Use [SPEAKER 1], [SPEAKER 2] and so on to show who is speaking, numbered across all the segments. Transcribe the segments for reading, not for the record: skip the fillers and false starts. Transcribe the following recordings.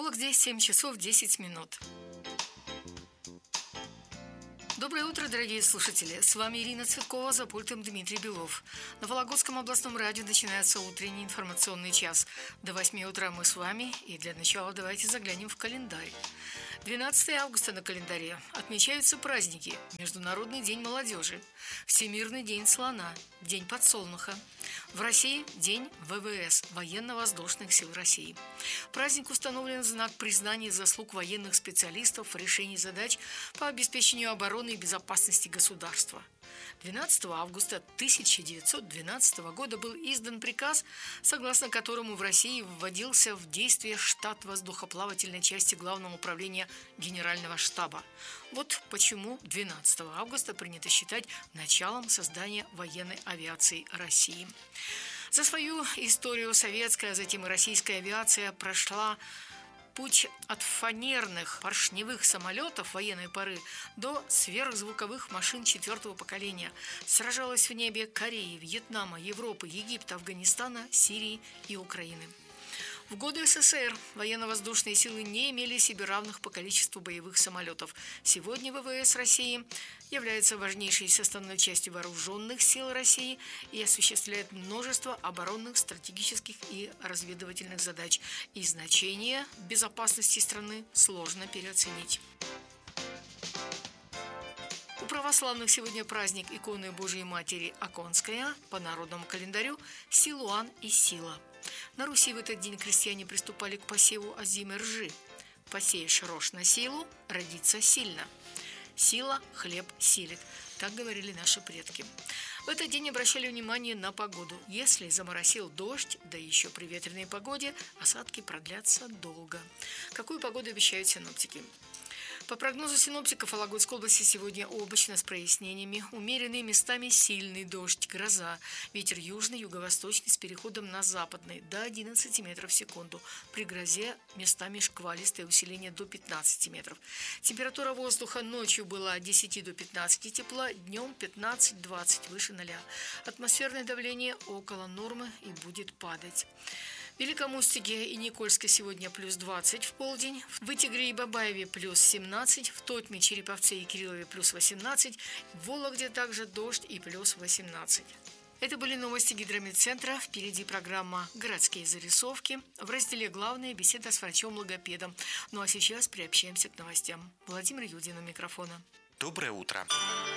[SPEAKER 1] Вологде 7 часов 10 минут. Доброе утро, дорогие слушатели! С вами Ирина Цветкова, за пультом Дмитрий Белов. На Вологодском областном радио начинается утренний информационный час. До 8 утра мы с вами, и для начала давайте заглянем в календарь. 12 августа на календаре отмечаются праздники: Международный день молодежи, Всемирный день слона, День подсолнуха. В России День ВВС – Военно-воздушных сил России. Праздник установлен в знак признания заслуг военных специалистов в решении задач по обеспечению обороны и безопасности государства. 12 августа 1912 года был издан приказ, согласно которому в России вводился в действие штат воздухоплавательной части Главного управления Генерального штаба. Вот почему 12 августа принято считать началом создания военной авиации России. За свою историю советская, а затем и российская авиация прошла путь от фанерных поршневых самолетов военной поры до сверхзвуковых машин 4-го поколения. Сражалась в небе Кореи, Вьетнама, Европы, Египта, Афганистана, Сирии и Украины. В годы СССР военно-воздушные силы не имели себе равных по количеству боевых самолетов. Сегодня ВВС России является важнейшей составной частью вооруженных сил России и осуществляет множество оборонных, стратегических и разведывательных задач. И значение безопасности страны сложно переоценить. У православных сегодня праздник иконы Божией Матери Оконская, по народному календарю Силуан и Сила. На Руси в этот день крестьяне приступали к посеву озимой ржи. Посеешь рожь на силу, родится сильно. Сила хлеб силит, так говорили наши предки. В этот день обращали внимание на погоду. Если заморосил дождь, да еще при ветреной погоде, осадки продлятся долго. Какую погоду обещают синоптики? По прогнозу синоптиков, в Вологодской области сегодня облачно с прояснениями, умеренный, местами сильный дождь, гроза, ветер южный, юго-восточный с переходом на западный до 11 метров в секунду. При грозе местами шквалистое усиление до 15 метров. Температура воздуха ночью была от 10 до 15 тепла, днем 15-20 выше 0. Атмосферное давление около нормы и будет падать. В Великом Устюге и Никольске сегодня плюс 20 в полдень, в Вытегре и Бабаеве плюс 17, в Тотьме, Череповце и Кириллове плюс 18, в Вологде также дождь и плюс 18. Это были новости Гидрометцентра. Впереди программа «Городские зарисовки». В разделе «Главное» беседа с врачом-логопедом. Ну а сейчас приобщаемся к новостям. Владимир Юдин у микрофона.
[SPEAKER 2] Доброе утро.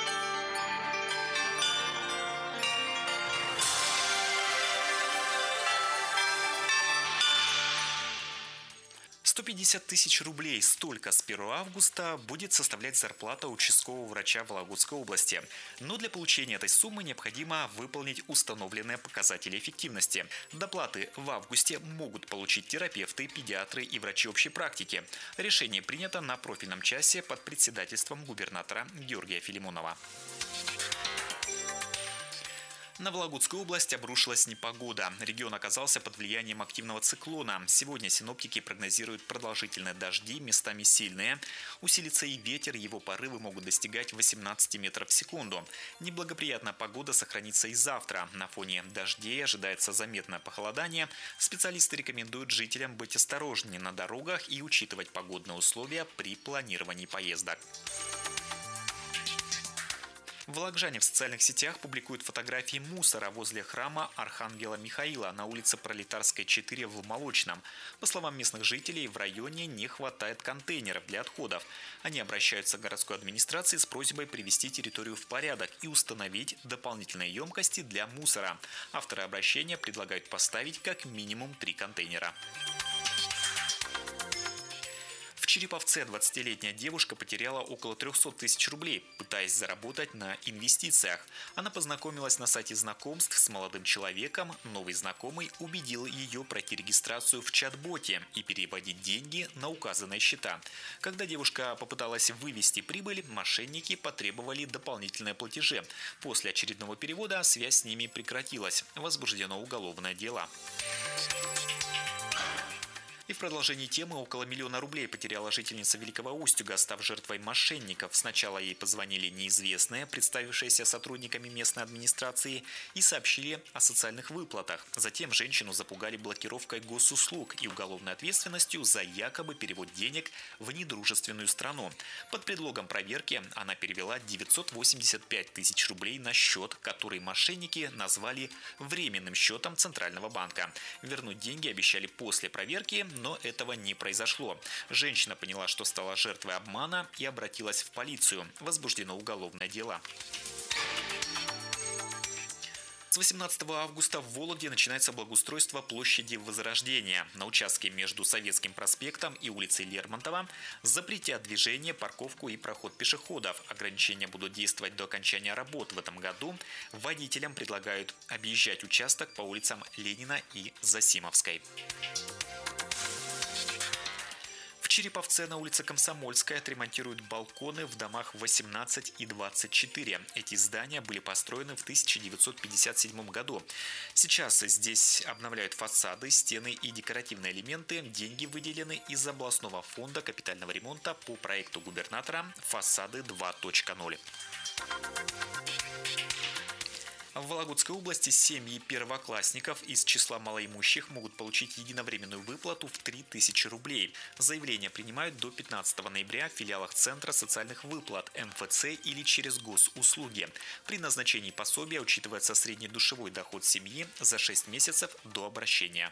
[SPEAKER 2] 150 тысяч рублей, столько с 1 августа будет составлять зарплата участкового врача Вологодской области. Но для получения этой суммы необходимо выполнить установленные показатели эффективности. Доплаты в августе могут получить терапевты, педиатры и врачи общей практики. Решение принято на профильном часе под председательством губернатора Георгия Филимонова. На Вологодскую область обрушилась непогода. Регион оказался под влиянием активного циклона. Сегодня синоптики прогнозируют продолжительные дожди, местами сильные. Усилится и ветер, его порывы могут достигать 18 метров в секунду. Неблагоприятная погода сохранится и завтра. На фоне дождей ожидается заметное похолодание. Специалисты рекомендуют жителям быть осторожнее на дорогах и учитывать погодные условия при планировании поездок. Вологоджане в социальных сетях публикуют фотографии мусора возле храма Архангела Михаила на улице Пролетарской, 4 в Молочном. По словам местных жителей, в районе не хватает контейнеров для отходов. Они обращаются к городской администрации с просьбой привести территорию в порядок и установить дополнительные емкости для мусора. Авторы обращения предлагают поставить как минимум 3 контейнера. В Череповце 20-летняя девушка потеряла около 300 тысяч рублей, пытаясь заработать на инвестициях. Она познакомилась на сайте знакомств с молодым человеком. Новый знакомый убедил ее пройти регистрацию в чат-боте и переводить деньги на указанные счета. Когда девушка попыталась вывести прибыль, мошенники потребовали дополнительные платежи. После очередного перевода связь с ними прекратилась. Возбуждено уголовное дело. И в продолжении темы около 1 миллиона рублей потеряла жительница Великого Устюга, став жертвой мошенников. Сначала ей позвонили неизвестные, представившиеся сотрудниками местной администрации, и сообщили о социальных выплатах. Затем женщину запугали блокировкой госуслуг и уголовной ответственностью за якобы перевод денег в недружественную страну. Под предлогом проверки она перевела 985 тысяч рублей на счет, который мошенники назвали временным счетом Центрального банка. Вернуть деньги обещали после проверки, но этого не произошло. Женщина поняла, что стала жертвой обмана, и обратилась в полицию. Возбуждено уголовное дело. С 18 августа в Вологде начинается благоустройство площади Возрождения. На участке между Советским проспектом и улицей Лермонтова запретят движение, парковку и проход пешеходов. Ограничения будут действовать до окончания работ в этом году. Водителям предлагают объезжать участок по улицам Ленина и Засимовской. В Череповце на улице Комсомольская отремонтируют балконы в домах 18 и 24. Эти здания были построены в 1957 году. Сейчас здесь обновляют фасады, стены и декоративные элементы. Деньги выделены из областного фонда капитального ремонта по проекту губернатора «Фасады 2.0». В Вологодской области семьи первоклассников из числа малоимущих могут получить единовременную выплату в 3000 рублей. Заявления принимают до 15 ноября в филиалах Центра социальных выплат МФЦ или через госуслуги. При назначении пособия учитывается среднедушевой доход семьи за 6 месяцев до обращения.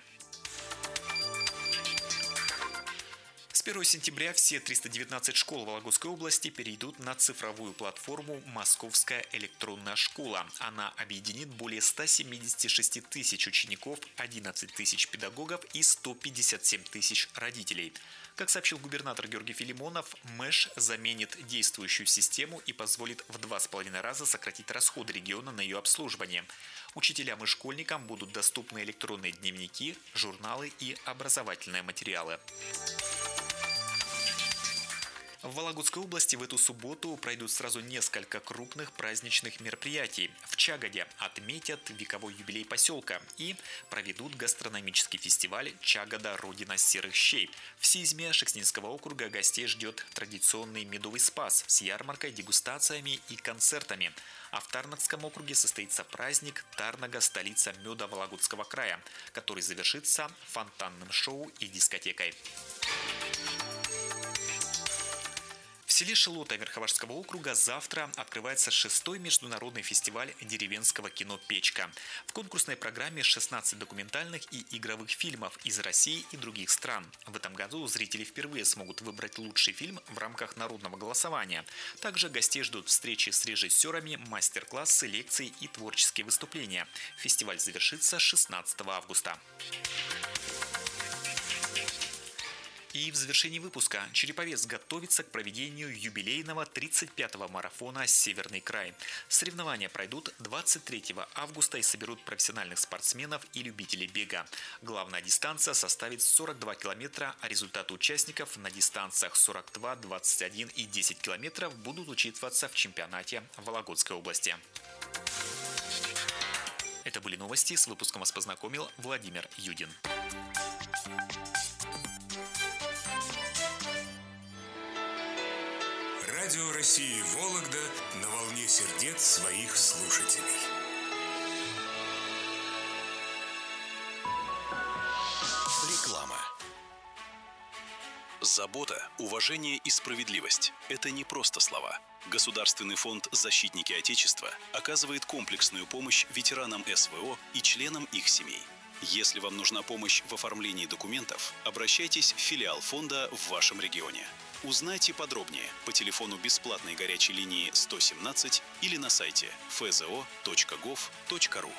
[SPEAKER 2] С 1 сентября все 319 школ Вологодской области перейдут на цифровую платформу «Московская электронная школа». Она объединит более 176 тысяч учеников, 11 тысяч педагогов и 157 тысяч родителей. Как сообщил губернатор Георгий Филимонов, МЭШ заменит действующую систему и позволит в 2,5 раза сократить расходы региона на ее обслуживание. Учителям и школьникам будут доступны электронные дневники, журналы и образовательные материалы. В Вологодской области в эту субботу пройдут сразу несколько крупных праздничных мероприятий. В Чагоде отметят вековой юбилей поселка и проведут гастрономический фестиваль «Чагода. Родина серых щей». В Сизме Шекснинского округа гостей ждет традиционный медовый спас с ярмаркой, дегустациями и концертами. А в Тарновском округе состоится праздник «Тарнога. Столица меда Вологодского края», который завершится фонтанным шоу и дискотекой. В селе Шелота Верховашского округа завтра открывается 6-й международный фестиваль деревенского кино «Печка». В конкурсной программе 16 документальных и игровых фильмов из России и других стран. В этом году зрители впервые смогут выбрать лучший фильм в рамках народного голосования. Также гостей ждут встречи с режиссерами, мастер-классы, лекции и творческие выступления. Фестиваль завершится 16 августа. И в завершении выпуска Череповец готовится к проведению юбилейного 35-го марафона «Северный край». Соревнования пройдут 23 августа и соберут профессиональных спортсменов и любителей бега. Главная дистанция составит 42 километра, а результаты участников на дистанциях 42, 21 и 10 километров будут учитываться в чемпионате Вологодской области. Это были новости. С выпуском вас познакомил Владимир Юдин.
[SPEAKER 3] Радио России Вологда на волне сердец своих слушателей.
[SPEAKER 4] Реклама. Забота, уважение и справедливость – это не просто слова. Государственный фонд «Защитники Отечества» оказывает комплексную помощь ветеранам СВО и членам их семей. Если вам нужна помощь в оформлении документов, обращайтесь в филиал фонда в вашем регионе. Узнайте подробнее по телефону бесплатной горячей линии 117 или на сайте fzo.gov.ru.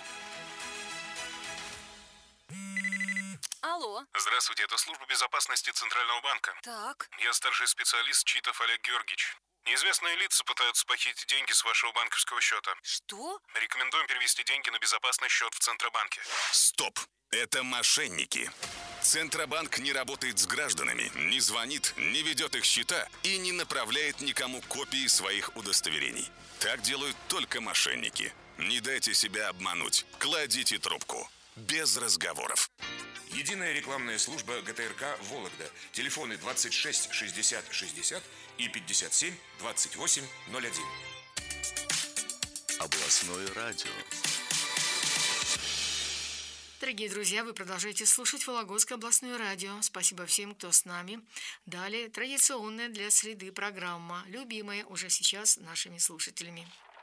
[SPEAKER 5] Алло.
[SPEAKER 6] Здравствуйте, это служба безопасности Центрального банка.
[SPEAKER 5] Так.
[SPEAKER 6] Я старший специалист Читов Олег Георгиевич. Неизвестные лица пытаются похитить деньги с вашего банковского счета.
[SPEAKER 5] Что?
[SPEAKER 6] Рекомендуем перевести деньги на безопасный счет в Центробанке.
[SPEAKER 3] Стоп! Это мошенники. Центробанк не работает с гражданами, не звонит, не ведет их счета и не направляет никому копии своих удостоверений. Так делают только мошенники. Не дайте себя обмануть. Кладите трубку. Без разговоров.
[SPEAKER 5] Единая рекламная служба ГТРК «Вологда». Телефоны 26 60 60 и 57 28 01.
[SPEAKER 7] Областное радио.
[SPEAKER 1] Дорогие друзья, вы продолжаете слушать Вологодское областное радио. Спасибо всем, кто с нами. Далее традиционная для среды программа, любимая уже сейчас нашими слушателями.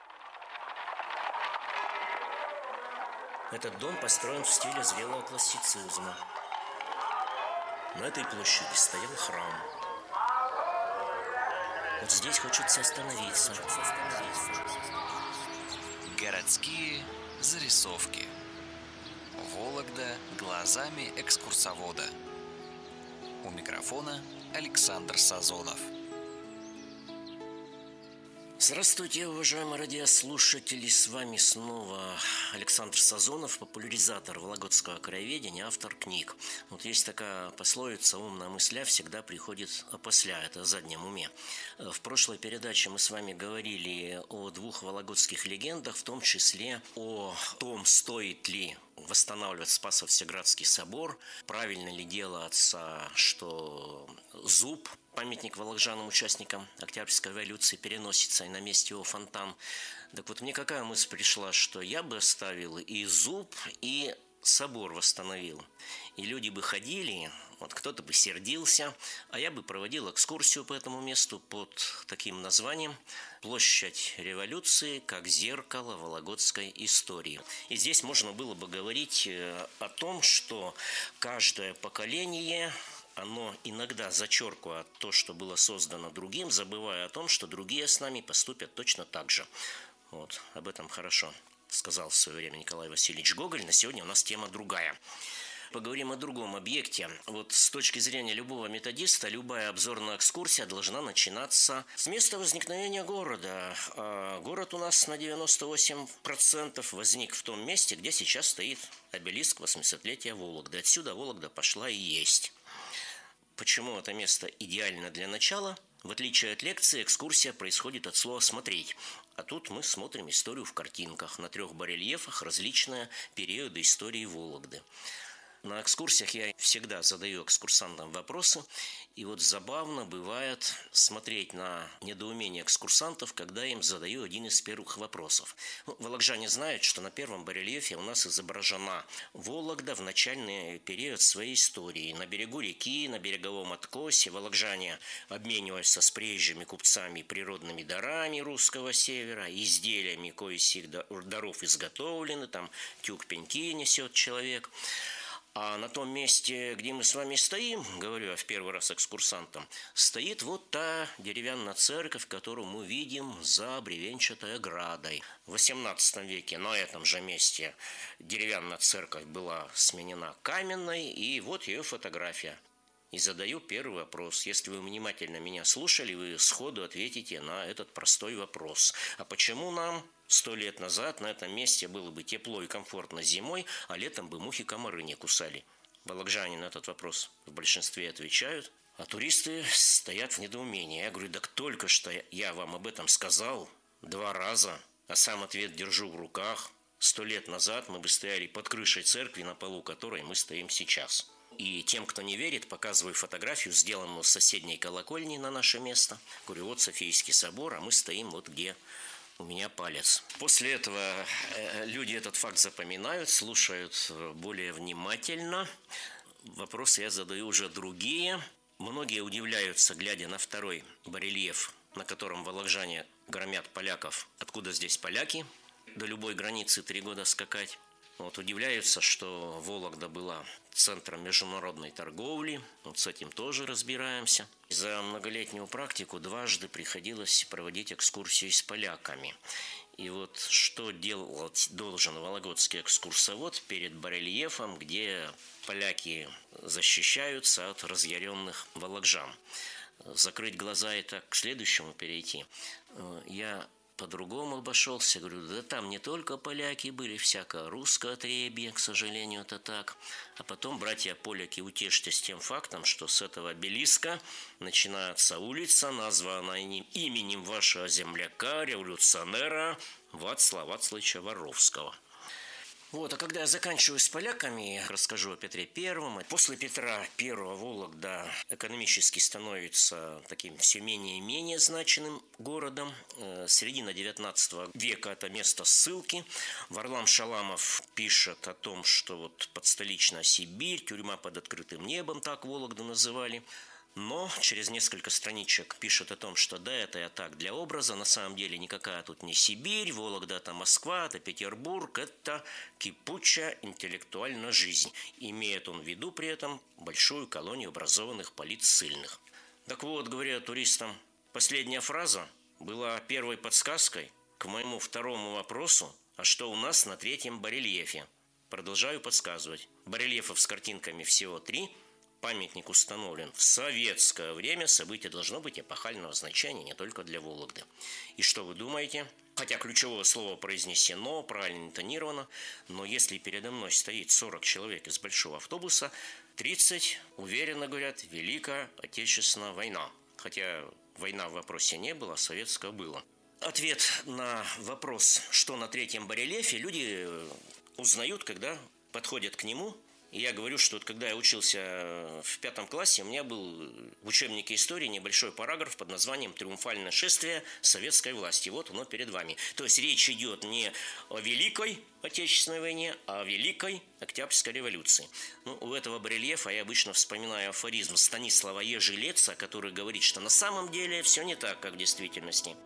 [SPEAKER 8] Этот дом построен в стиле зрелого классицизма. На этой площади стоял храм. Вот здесь хочется остановиться.
[SPEAKER 9] Городские зарисовки. Вологда глазами экскурсовода. У микрофона Александр Сазонов.
[SPEAKER 8] Здравствуйте, уважаемые радиослушатели, с вами снова Александр Сазонов, популяризатор вологодского краеведения, автор книг. Вот есть такая пословица: умная мысля всегда приходит опосля, это о заднем уме. В прошлой передаче мы с вами говорили о двух вологодских легендах, в том числе о том, стоит ли восстанавливать Спасо-Всеградский собор, правильно ли делается, что зуб, памятник вологоджанам, участникам Октябрьской революции, переносится, и на месте его фонтан. Так вот, мне какая мысль пришла, что я бы оставил и зуб, и собор восстановил. И люди бы ходили, вот кто-то бы сердился, а я бы проводил экскурсию по этому месту под таким названием «Площадь революции как зеркало вологодской истории». И здесь можно было бы говорить о том, что каждое поколение, оно иногда зачеркивает то, что было создано другим, забывая о том, что другие с нами поступят точно так же. Вот, об этом хорошо сказал в свое время Николай Васильевич Гоголь. На сегодня у нас тема другая. Поговорим о другом объекте. Вот с точки зрения любого методиста, любая обзорная экскурсия должна начинаться с места возникновения города. А город у нас на 98% возник в том месте, где сейчас стоит обелиск 800-летия Вологды. Отсюда Вологда пошла и есть. Почему это место идеально для начала? В отличие от лекции, экскурсия происходит от слова «смотреть». А тут мы смотрим историю в картинках. На 3 барельефах различные периоды истории Вологды. На экскурсиях я всегда задаю экскурсантам вопросы. И вот забавно бывает смотреть на недоумение экскурсантов, когда им задаю один из первых вопросов. Вологоджане знают, что на 1 барельефе у нас изображена Вологда в начальный период своей истории. На берегу реки, на береговом откосе вологоджане обмениваются с приезжими купцами природными дарами русского севера, изделиями, кои из сих даров изготовлены, там тюк пеньки несет человек. А на том месте, где мы с вами стоим, говорю я в первый раз экскурсантам, стоит вот та деревянная церковь, которую мы видим за бревенчатой оградой. В XVIII веке на этом же месте деревянная церковь была сменена каменной, и вот ее фотография. И задаю первый вопрос. Если вы внимательно меня слушали, вы сходу ответите на этот простой вопрос. А почему нам 100 лет назад на этом месте было бы тепло и комфортно зимой, а летом бы мухи-комары не кусали? Вологоджане на этот вопрос в большинстве отвечают, а туристы стоят в недоумении. Я говорю, так только что я вам об этом сказал 2 раза, а сам ответ держу в руках. 100 лет назад мы бы стояли под крышей церкви, на полу которой мы стоим сейчас. И тем, кто не верит, показываю фотографию, сделанную с соседней колокольни на наше место. Говорю, вот Софийский собор, а мы стоим вот где у меня палец. После этого люди этот факт запоминают, слушают более внимательно. Вопросы я задаю уже другие. Многие удивляются, глядя на 2 барельеф, на котором вологоджане громят поляков. Откуда здесь поляки? До любой границы 3 года скакать. Вот удивляются, что Вологда была центром международной торговли. Вот с этим тоже разбираемся. За многолетнюю практику дважды приходилось проводить экскурсии с поляками. И вот что делать должен вологодский экскурсовод перед барельефом, где поляки защищаются от разъяренных вологоджан. Закрыть глаза и так к следующему перейти. Я по-другому обошелся, говорю, да там не только поляки были, всякое русское отребье, к сожалению, это так. А потом, братья-поляки, утешьтесь тем фактом, что с этого обелиска начинается улица, названная именем вашего земляка, революционера Вацлава Вацлавича Воровского. Вот, а когда я заканчиваю с поляками, расскажу о Петре Первом. После Петра Первого Вологда экономически становится таким все менее и менее значимым городом. Середина 19 века – это место ссылки. Варлам Шаламов пишет о том, что вот подстоличная Сибирь, тюрьма под открытым небом, так Вологду называли. Но через несколько страничек пишет о том, что да, это я так для образа, на самом деле никакая тут не Сибирь, Вологда – это Москва, это Петербург, это кипучая интеллектуальная жизнь. Имеет он в виду при этом большую колонию образованных политссыльных. Так вот, говоря туристам, последняя фраза была первой подсказкой к моему второму вопросу, а что у нас на третьем барельефе. Продолжаю подсказывать. Барельефов с картинками всего 3. Памятник установлен в советское время. Событие должно быть эпохального значения не только для Вологды. И что вы думаете? Хотя ключевое слово произнесено, правильно интонировано, но если передо мной стоит 40 человек из большого автобуса, 30, уверенно говорят, Великая Отечественная война. Хотя война в вопросе не было, а советская была. Ответ на вопрос, что на третьем барельефе, люди узнают, когда подходят к нему. И я говорю, что вот когда я учился в 5 классе, у меня был в учебнике истории небольшой параграф под названием «Триумфальное шествие советской власти». Вот оно перед вами. То есть речь идет не о Великой Отечественной войне, а о Великой Октябрьской революции. Ну, у этого барельефа я обычно вспоминаю афоризм Станислава Ежелеца, который говорит, что на самом деле все не так, как в действительности.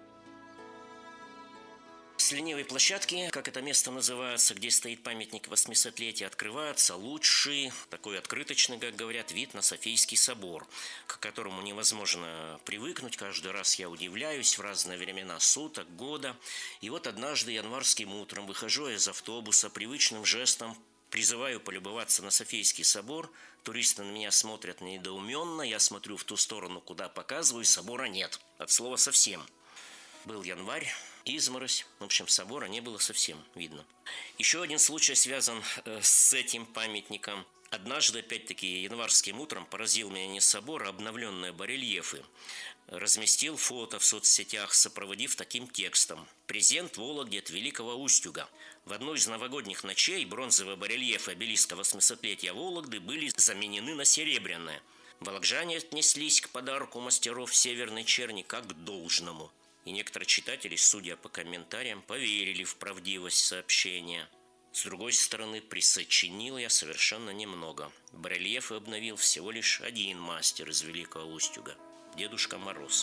[SPEAKER 8] С ленивой площадки, как это место называется, где стоит памятник 800-летия, открывается лучший, такой открыточный, как говорят, вид на Софийский собор, к которому невозможно привыкнуть. Каждый раз я удивляюсь в разные времена суток, года. И вот однажды январским утром выхожу из автобуса, привычным жестом призываю полюбоваться на Софийский собор. Туристы на меня смотрят недоуменно, я смотрю в ту сторону, куда показываю, собора нет. От слова совсем. Был январь, изморозь. В общем, собора не было совсем видно. Еще один случай связан с этим памятником. Однажды, опять-таки, январским утром поразил меня не собор, а обновленные барельефы. Разместил фото в соцсетях, сопроводив таким текстом: «Презент Вологде от Великого Устюга». В одну из новогодних ночей бронзовые барельефы обелиска 800-летия Вологды были заменены на серебряные. Вологжане отнеслись к подарку мастеров Северной Черни как к должному. И некоторые читатели, судя по комментариям, поверили в правдивость сообщения. С другой стороны, присочинил я совершенно немного. Барельефы обновил всего лишь один мастер из Великого Устюга – Дедушка Мороз.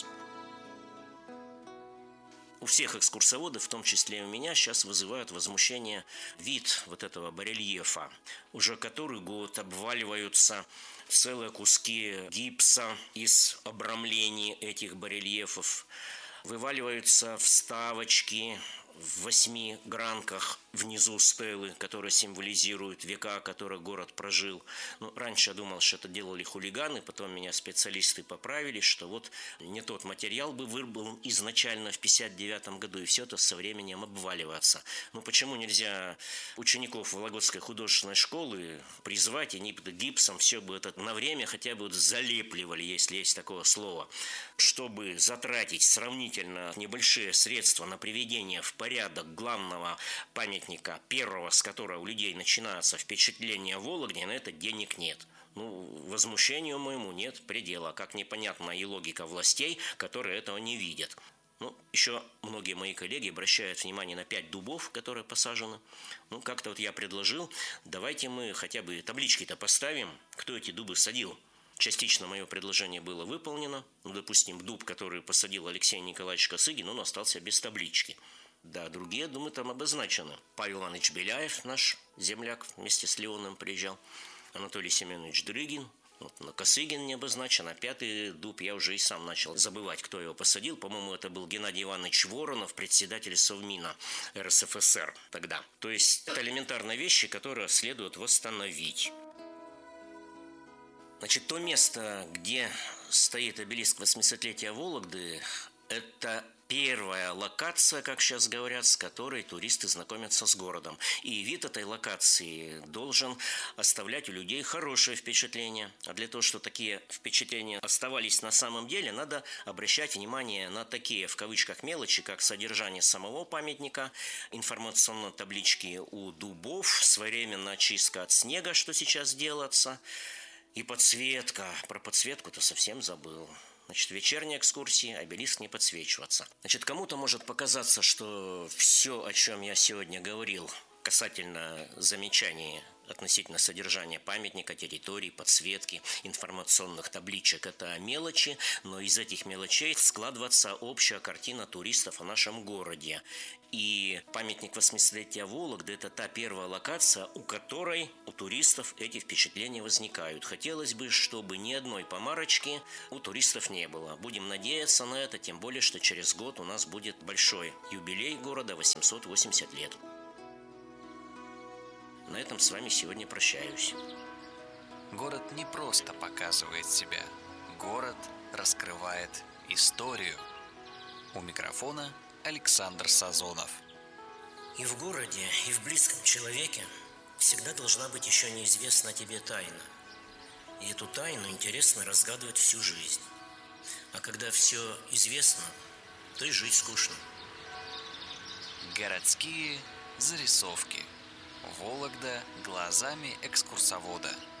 [SPEAKER 8] У всех экскурсоводов, в том числе и у меня, сейчас вызывают возмущение вид вот этого барельефа. Уже который год обваливаются целые куски гипса из обрамлений этих барельефов. Вываливаются вставочки в 8 гранках внизу стелы, которые символизируют века, которые город прожил. Ну, раньше я думал, что это делали хулиганы, потом меня специалисты поправили, что вот не тот материал бы вырван изначально в 1959 году, и все это со временем обваливается. Ну, почему нельзя учеников Вологодской художественной школы призвать, они гипсом все бы это на время хотя бы залепливали, если есть такое слово, чтобы затратить сравнительно небольшие средства на приведение в порядок главного памятника, первого, с которого у людей начинается впечатление о Вологде, на это денег нет. Ну, возмущению моему нет предела, как непонятна и логика властей, которые этого не видят. Ну, еще многие мои коллеги обращают внимание на 5 дубов, которые посажены. Ну, как-то вот я предложил, давайте мы хотя бы таблички-то поставим, кто эти дубы садил. Частично мое предложение было выполнено. Ну, допустим, дуб, который посадил Алексей Николаевич Косыгин, он остался без таблички. Да, другие, думаю, там обозначены. Павел Иванович Беляев, наш земляк, вместе с Леоном приезжал. Анатолий Семенович Дрыгин. Вот, на Косыгин не обозначен, а 5-й дуб я уже и сам начал забывать, кто его посадил. По-моему, это был Геннадий Иванович Воронов, председатель Совмина РСФСР тогда. То есть это элементарные вещи, которые следует восстановить. Значит, то место, где стоит обелиск 800-летия Вологды, Это первая локация, как сейчас говорят, с которой туристы знакомятся с городом. И вид этой локации должен оставлять у людей хорошее впечатление. А для того, чтобы такие впечатления оставались на самом деле, надо обращать внимание на такие, в кавычках, мелочи, как содержание самого памятника, информационные таблички у дубов, своевременная очистка от снега, что сейчас делается, и подсветка. Про подсветку-то совсем забыл. Значит, в вечерней экскурсии обелиск не подсвечиваться. Значит, кому-то может показаться, что все, о чем я сегодня говорил, касательно замечаний относительно содержания памятника, территории, подсветки, информационных табличек, это мелочи, но из этих мелочей складывается общая картина туристов о нашем городе. И памятник 80-летия Вологды – это та первая локация, у которой у туристов эти впечатления возникают. Хотелось бы, чтобы ни одной помарочки у туристов не было. Будем надеяться на это, тем более, что через год у нас будет большой юбилей города – 880 лет. На этом с вами сегодня прощаюсь.
[SPEAKER 9] Город не просто показывает себя. Город раскрывает историю. У микрофона Александр Сазонов.
[SPEAKER 8] И в городе, и в близком человеке всегда должна быть еще неизвестна тебе тайна. И эту тайну интересно разгадывать всю жизнь. А когда все известно, то и жить скучно.
[SPEAKER 9] Городские зарисовки. Вологда глазами экскурсовода.